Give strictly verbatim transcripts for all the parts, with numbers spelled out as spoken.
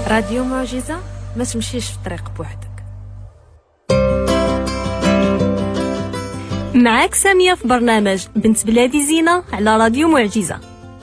راديو معجزة، ما تمشيش في الطريق بوحدك. معاك سامية في برنامج بنت بلادي زينة على راديو معجزة.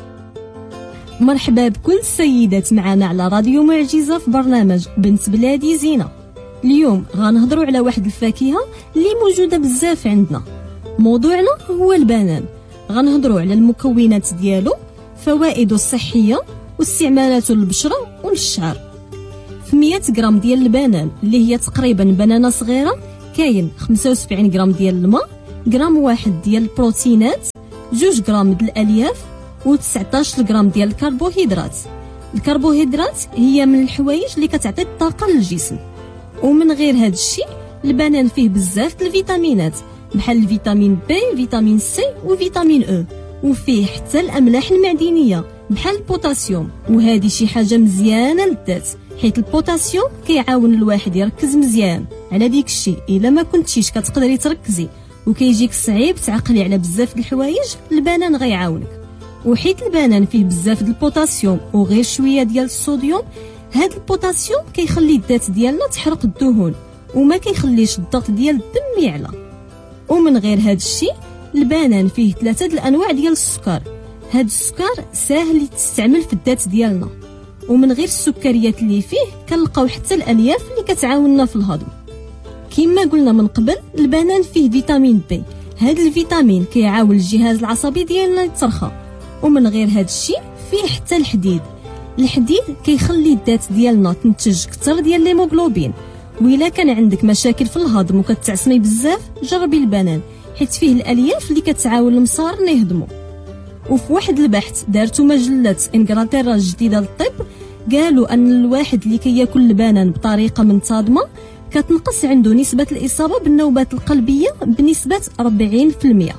مرحبا بكل السيدات معنا على راديو معجزة في برنامج بنت بلادي زينة. اليوم غنهضروا على واحد الفاكهة اللي موجودة بزاف عندنا. موضوعنا هو البنان. غنهضروا على المكونات ديالو، فوائده الصحية واستعمالاته للبشرة وللشعر. في مية غرام ديال البنان اللي هي تقريبا بنانة صغيرة كاين خمسة وسبعين غرام ديال الماء، غرام واحد ديال البروتينات، جوج غرام ديال الالياف و19 غرام ديال الكربوهيدرات. الكربوهيدرات هي من الحوايج اللي كتعطي الطاقة للجسم. ومن غير هذا الشيء البنان فيه بزاف الفيتامينات بحال الفيتامين بي، فيتامين سي وفيتامين او، وفيه حتى الاملاح المعدنيه بحال البوتاسيوم. وهذه شي حاجه مزيانه للذات، حيت البوتاسيوم كيعاون الواحد يركز مزيان على ديك الشيء. الا ما كنتيش كتقدري تركزي وكيجيك صعيب تعقلي على بزاف د الحوايج، البنان غيعاونك. وحيت البنان فيه بزاف د البوتاسيوم وغير شويه ديال الصوديوم، هاد البوتاسيوم كيخلي الذات ديالنا تحرق الدهون وما كيخليش الضغط ديال الدم يعلى. ومن غير هاد الشيء البنان فيه ثلاثه د الانواع ديال السكر. هاد السكر ساهل تستعمل في الذات ديالنا، ومن غير السكريات اللي فيه كنلقاو حتى الالياف اللي كتعاوننا في الهضم. كما قلنا من قبل البنان فيه فيتامين بي. هاد الفيتامين كيعاون الجهاز العصبي ديالنا يترخى. ومن غير هاد الشيء فيه حتى الحديد. الحديد كيخلي الذات ديالنا تنتج كثر ديال الهيموغلوبين. وإلا كان عندك مشاكل في الهضم وكتعسمي بزاف، جربي البنان حيت فيه الالياف اللي كتعاون المصارن يهضموا. وفي واحد البحث دارتو مجله انجلترا الجديده للطب، قالوا ان الواحد اللي كياكل البنان بطريقه منتظمه كتنقص عنده نسبه الاصابه بالنوبات القلبيه بنسبه أربعين بالمئة.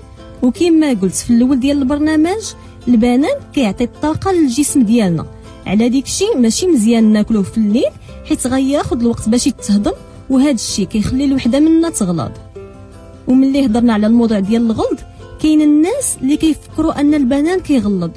وكما قلت في الاول ديال البرنامج، البنان كيعطي الطاقه للجسم ديالنا. على ديك الشيء ماشي مزيان ناكلوه في الليل حيت غياخذ الوقت باش يتهضم، وهذا الشيء كيخلي الوحده منا تغلظ. وملي هضرنا على الموضوع ديال الغلظ، كاين الناس اللي كيفكروا ان البنان كيغلظ،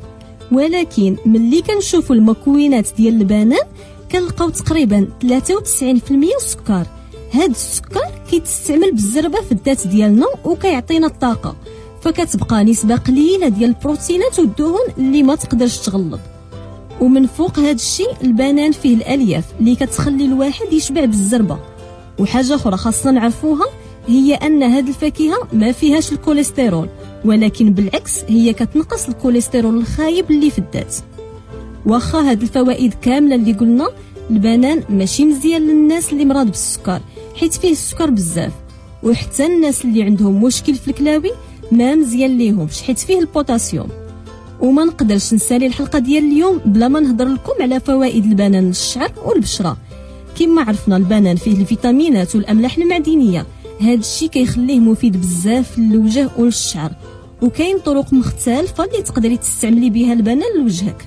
ولكن ملي كنشوفوا المكونات ديال البنان كنلقاو تقريبا ثلاثة وتسعين بالمئة سكر. هاد السكر كيتستعمل بالزربه في الذات ديالنا وكيعطينا الطاقه، فكتبقى نسبه قليله ديال البروتينات والدهون اللي ما تقدرش تغلظ. ومن فوق هاد الشيء البنان فيه الالياف اللي كتخلي الواحد يشبع بالزربه. وحاجه اخرى خاصنا نعرفوها هي ان هاد الفاكهه ما فيهاش الكوليسترول، ولكن بالعكس هي كتنقص الكوليسترول الخايب اللي في الذات. واخا هاد الفوائد كامله اللي قلنا، البنان ماشي مزيان للناس اللي مرض بالسكر حيت فيه السكر بزاف. وحتى الناس اللي عندهم مشكل في الكلاوي ما مزيان ليهمش حيت فيه البوتاسيوم. وما نقدرش نسالي الحلقه ديال اليوم بلا ما نهضر لكم على فوائد البنان للشعر والبشره. كما عرفنا البنان فيه الفيتامينات والاملاح المعدنيه، هذا الشيء كيخليه مفيد بزاف للوجه وللشعر. وكاين طرق مختلفه اللي تقدري تستعملي بها البنان لوجهك.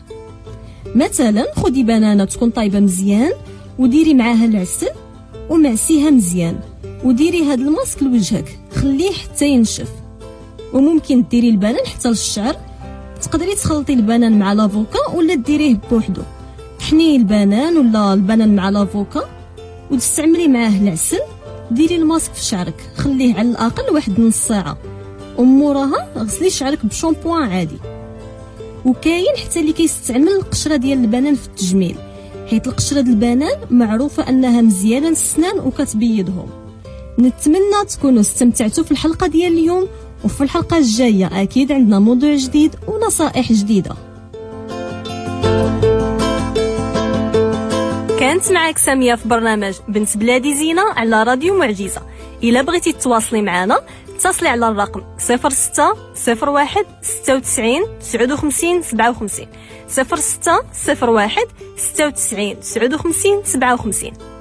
مثلا خدي بنانه تكون طايبه مزيان وديري معاها العسل ومعسيها مزيان، وديري هذا الماسك لوجهك خليه حتى ينشف. وممكن ديري البنان حتى للشعر. تقدري تخلطي البنان مع لافوكا ولا ديريه بوحدو. طحني البنان ولا البنان مع لافوكا وتستعملي معاه العسل. ديري الماسك في شعرك، خليه على الاقل واحد نص ساعه، وموراها غسلي شعرك بشامبوان عادي. وكاين حتى اللي كيستعمل القشره ديال البنان في التجميل، حيت القشره ديال البنان معروفه انها مزيانه للسنان وكتبيضهم. نتمنى تكونوا استمتعتوا في الحلقه ديال اليوم، وفي الحلقه الجايه اكيد عندنا موضوع جديد ونصائح جديده. كانت معك سامية في برنامج بنت بلادي زينة على راديو معجزة. إلا بغيتي تتواصلي معنا اتصلي على الرقم صفر ستة صفر واحد ستة وتسعين تسعة وخمسين سبعة وخمسين صفر ستة صفر واحد ستة وتسعين تسعة وخمسين سبعة وخمسين.